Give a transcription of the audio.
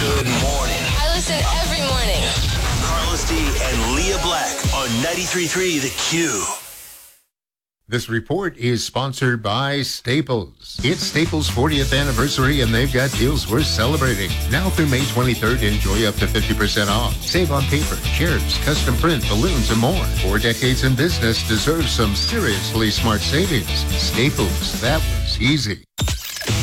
Good morning. I listen every morning. Carlos D and Leah Black on 93.3 The Q. This report is sponsored by Staples. It's Staples' 40th anniversary, and they've got deals worth celebrating. Now through May 23rd, enjoy up to 50% off. Save on paper, chairs, custom print, balloons, and more. 4 decades in business deserves some seriously smart savings. Staples, that was easy.